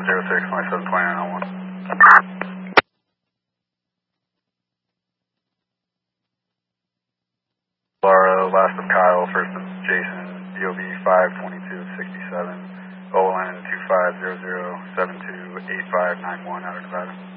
0506 2729 01. Laura, last of Kyle, first of Jason, DOB 52267, OLN 2500728591 out of Nevada.